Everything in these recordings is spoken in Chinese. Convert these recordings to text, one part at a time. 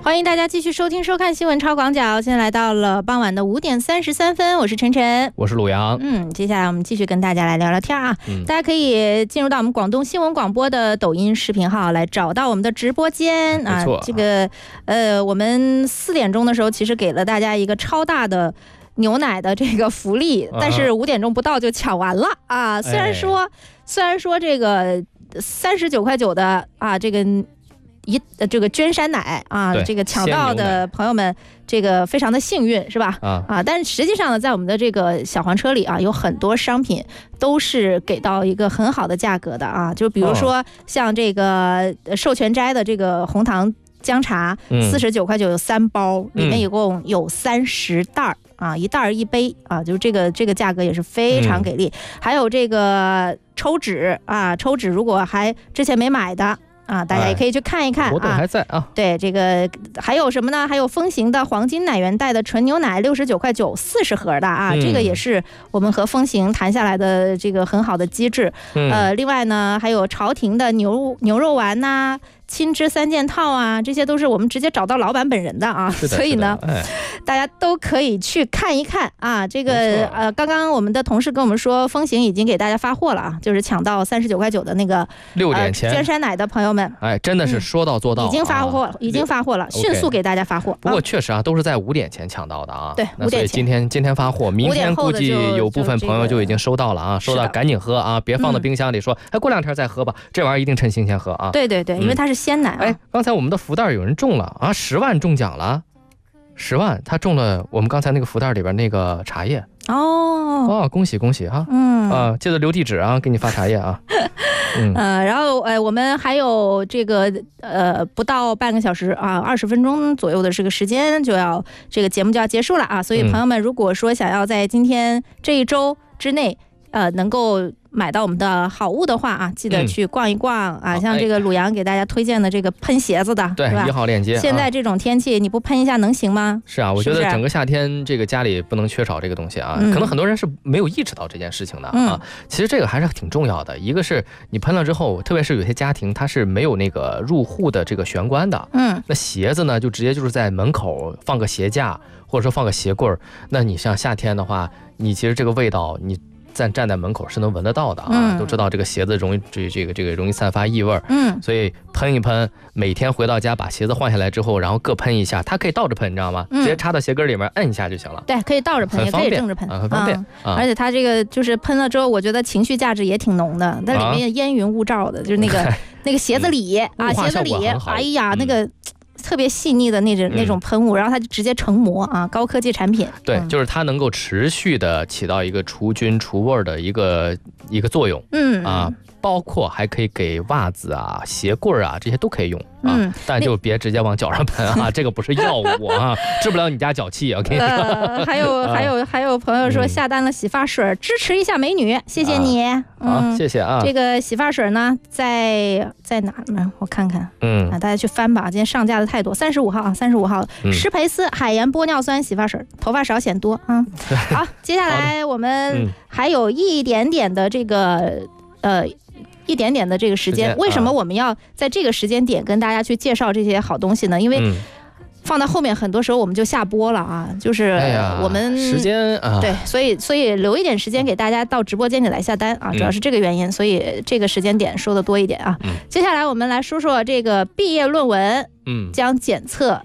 欢迎大家继续收听收看新闻超广角，现在来到了傍晚的5点33分，我是晨晨， 我是鲁阳。 接下来我们继续跟大家来聊聊天啊。大家可以进入到我们广东新闻广播的抖音视频号来找到我们的直播间啊。这个我们4点钟的时候其实给了大家一个超大的牛奶的这个福利，但是5点钟不到就抢完了啊。虽然说这个39.9块的啊，这个娟山奶啊，这个抢到的朋友们，这个非常的幸运，是吧？但实际上呢，在我们的这个小黄车里啊，有很多商品都是给到一个很好的价格的啊，就比如说像这个授权斋的这个红糖姜茶，49.9块有3包，里面一共有30袋啊，1袋1杯啊，就是这个价格也是非常给力。还有这个抽纸啊，抽纸如果还之前没买的啊，大家也可以去看一看， 活动还在啊。 对，这个还有什么呢？还有风行的黄金奶源带的纯牛奶69.9块40盒的啊，这个也是我们和风行谈下来的这个很好的机制。另外呢，还有朝廷的牛肉丸呐、亲知3件套啊，这些都是我们直接找到老板本人的啊，所以呢，大家都可以去看一看啊。这个刚刚我们的同事跟我们说，风行已经给大家发货了啊，就是抢到39.9块的那个 6点前娟山奶的朋友们， 真的是说到做到， 已经发货了，迅速给大家发货。 不过确实啊，都是在5点前抢到的啊。 对，5点前。 今天发货，明天估计有部分朋友就已经收到了啊，收到赶紧喝啊，别放到冰箱里说，过2天再喝吧，这玩意儿一定趁新鲜喝啊。 对，因为它是鲜奶啊。 刚才我们的福袋有人中了啊，10万中奖了，10万，他中了我们刚才那个福袋里边那个茶叶哦，恭喜哈，记得留地址啊，给你发茶叶啊。 然后我们还有这个不到半个小时啊，20分钟左右的这个时间这个节目就要结束了啊，所以朋友们如果说想要在今天这一周之内能够买到我们的好物的话啊，记得去逛一逛啊。像这个鲁阳给大家推荐的这个喷鞋子的， 对，1号链接。 现在这种天气，你不喷一下能行吗？ 是啊，我觉得整个夏天这个家里不能缺少这个东西啊。可能很多人是没有意识到这件事情的啊。其实这个还是挺重要的。一个是你喷了之后，特别是有些家庭它是没有那个入户的这个玄关的，那鞋子呢就直接就是在门口放个鞋架，或者说放个鞋柜儿。那你像夏天的话，你其实这个味道你站在门口是能闻得到的啊，都知道这个鞋子容易容易散发异味，所以喷一喷，每天回到家把鞋子换下来之后，然后各喷一下，它可以倒着喷，你知道吗？直接插到鞋跟里面摁一下就行了。对， 可以倒着喷，也可以正着喷， 很方便。 而且它这个就是喷了之后，我觉得情绪价值也挺浓的，它里面烟云雾罩的，就是那个鞋子里啊，鞋子里，哎呀，那个特别细腻的那种喷雾，然后它就直接成膜啊，高科技产品。 对，就是它能够持续的起到一个除菌除味的一个作用。包括还可以给袜子啊、鞋柜啊这些都可以用啊，但就别直接往脚上喷啊，这个不是药物啊，治不了你家脚气。我跟你说。 还有朋友说下单了洗发水，支持一下美女，谢谢你。 谢谢啊。 这个洗发水呢，在哪呢？我看看。大家去翻吧，今天上架的太多。35号啊，35号，施培斯海盐玻尿酸洗发水，头发少显多啊。好，接下来我们还有一点点的这个一点点的这个时间，为什么我们要在这个时间点跟大家去介绍这些好东西呢？因为放到后面很多时候我们就下播了啊，就是我们时间啊， 对，所以留一点时间给大家到直播间里来下单啊，主要是这个原因，所以这个时间点说的多一点啊。接下来我们来说说这个毕业论文将检测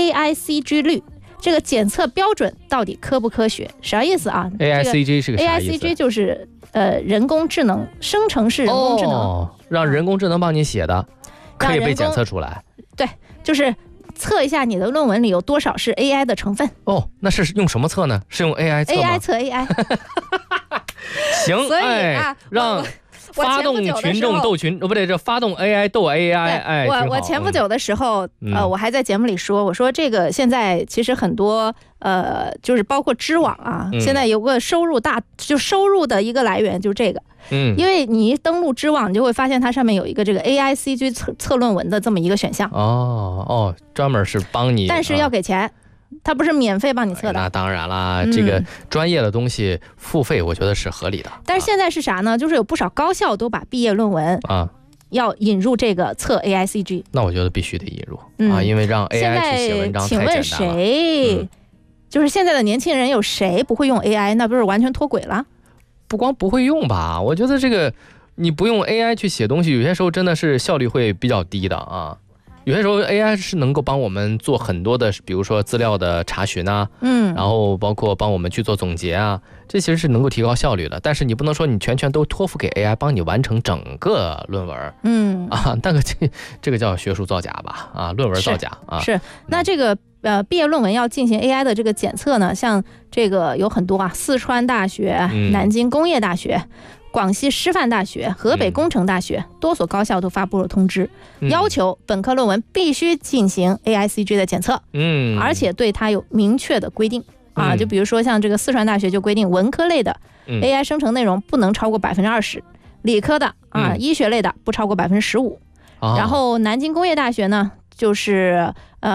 AICG 率。这个检测标准到底科不科学？啥意思啊 ？AICG 是个啥意思？ AICG 就是人工智能生成式人工智能， 让人工智能帮你写的，可以被检测出来。 对，就是测一下你的论文里有多少是 AI 的成分。 那是用什么测呢？是用 AI 测吗 ？AI 测 AI。 行， 所以让发动群众斗群，不对，这发动 AI 斗 AI。 我前不久的时候，我还在节目里说，我说这个现在其实很多就是包括知网啊，现在有个收入的一个来源就是这个。因为你一登录知网，你就会发现它上面有一个这个 AICG 测论文的这么一个选项。 专门是帮你， 但是要给钱。它不是免费帮你测的。 那当然啦，这个专业的东西付费，我觉得是合理的。 但是现在是啥呢？就是有不少高校都把毕业论文要引入这个测 AICG。 那我觉得必须得引入啊，因为让 AI 去写文章太简单了。 请问谁？就是现在的年轻人有谁不会用 AI？ 那不是完全脱轨了？ 不光不会用吧，我觉得这个你不用 AI 去写东西，有些时候真的是效率会比较低的啊。有些时候 AI 是能够帮我们做很多的，比如说资料的查询啊，然后包括帮我们去做总结啊，这其实是能够提高效率的。但是你不能说你全都托付给 AI 帮你完成整个论文，那个这个叫学术造假吧，啊，论文造假啊。 是，那这个毕业论文要进行 AI 的这个检测呢，像这个有很多啊，四川大学、南京工业大学、广西师范大学、河北工程大学多所高校都发布了通知，要求本科论文必须进行 AICG 的检测，而且对它有明确的规定啊，就比如说像这个四川大学就规定，文科类的 AI 生成内容不能超过20%，理科的医学类的不超过15%，然后南京工业大学呢，就是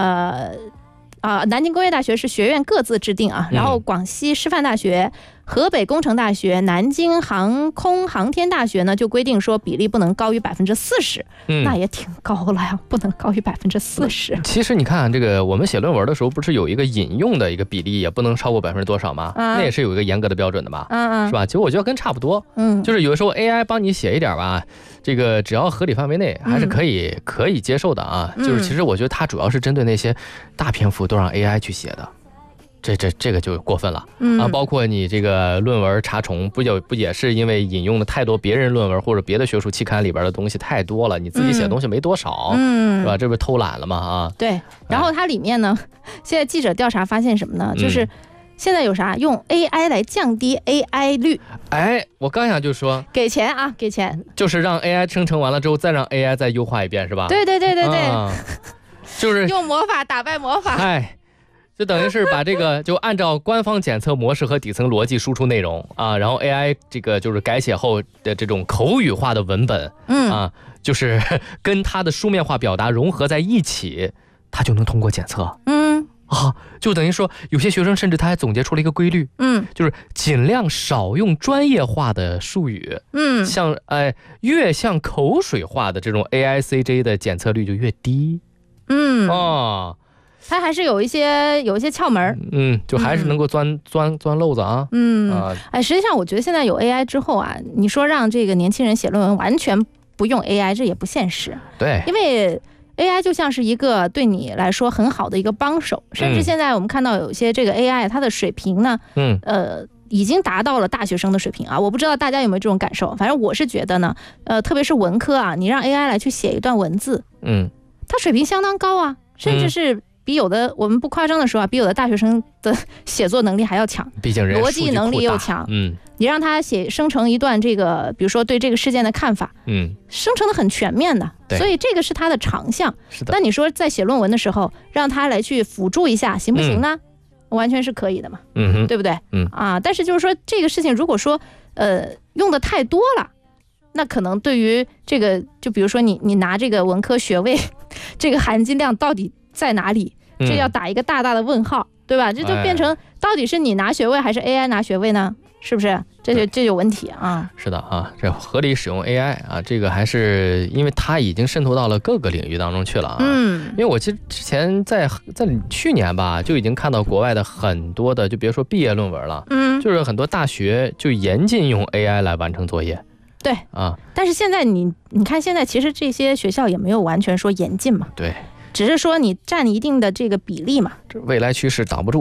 南京工业大学是学院各自制定啊，然后广西师范大学、河北工程大学、南京航空航天大学呢就规定说比例不能高于40%，那也挺高了呀，不能高于40%。 其实你看这个，我们写论文的时候不是有一个引用的一个比例，也不能超过多少吗？那也是有一个严格的标准的吧？是吧？其实我觉得跟差不多，就是有的时候 AI 帮你写一点吧，这个只要合理范围内还是可以接受的啊。就是其实我觉得它主要是针对那些大篇幅都让 AI 去写的。这个就过分了啊！包括你这个论文查重，不也是因为引用了太多别人论文或者别的学术期刊里边的东西太多了，你自己写的东西没多少，是吧？这不是偷懒了吗？啊， 对。然后它里面呢，现在记者调查发现什么呢？就是现在有啥用 AI 来降低 AI 率？ 哎，我刚想就说， 给钱啊，给钱， 就是让 AI 生成完了之后，再让 AI 再优化一遍，是吧？ 对， 就是用魔法打败魔法。 哎。就等于是把这个就按照官方检测模式和底层逻辑输出内容啊，然后 AI 这个就是改写后的这种口语化的文本，就是跟它的书面化表达融合在一起，它就能通过检测。就等于说有些学生甚至他还总结出了一个规律，就是尽量少用专业化的术语，像越像口水化的这种 AICG 的检测率就越低。 它还是有一些窍门， 就还是能够钻漏子啊。 实际上我觉得现在有 AI 之后啊，你说让这个年轻人写论文完全不用 AI， 这也不现实。 对， 因为 AI 就像是一个对你来说很好的一个帮手，甚至现在我们看到有些这个 AI 它的水平呢，已经达到了大学生的水平啊。我不知道大家有没有这种感受，反正我是觉得呢，特别是文科啊，你让 AI 来去写一段文字，它水平相当高啊，甚至是比有的，我们不夸张的说啊，比有的大学生的写作能力还要强， 毕竟人逻辑能力又强。你让他生成一段这个，比如说对这个事件的看法，生成的很全面的，所以这个是他的长项。 是的。 那你说在写论文的时候，让他来去辅助一下，行不行呢？完全是可以的嘛，对不对？但是就是说这个事情，如果说用的太多了，那可能对于这个，就比如说你拿这个文科学位，这个含金量到底在哪里？这要打一个大大的问号，对吧？这就变成到底是你拿学位还是 AI 拿学位呢？是不是？这有问题啊！是的啊，这合理使用 AI 啊，这个还是因为它已经渗透到了各个领域当中去了啊。因为我其实之前在去年吧，就已经看到国外的很多的，就别说毕业论文了，就是很多大学就严禁用 AI 来完成作业。 对啊，但是现在你看，现在其实这些学校也没有完全说严禁嘛。 对。 只是说你占一定的这个比例嘛， 这未来趋势挡不住。